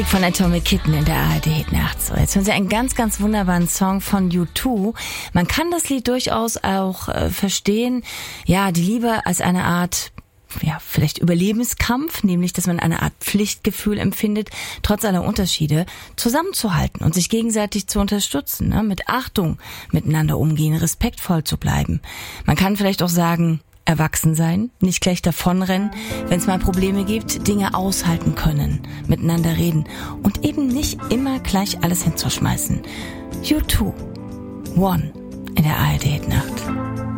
Von Atomic Kitten in der ARD-Nacht. So, jetzt hören Sie einen ganz, ganz wunderbaren Song von U2. Man kann das Lied durchaus auch verstehen, ja, die Liebe als eine Art, ja, vielleicht Überlebenskampf, nämlich, dass man eine Art Pflichtgefühl empfindet, trotz aller Unterschiede zusammenzuhalten und sich gegenseitig zu unterstützen, ne? Mit Achtung miteinander umgehen, respektvoll zu bleiben. Man kann vielleicht auch sagen, erwachsen sein, nicht gleich davonrennen, wenn es mal Probleme gibt, Dinge aushalten können, miteinander reden und eben nicht immer gleich alles hinzuschmeißen. U2, One in der ARD-Nacht.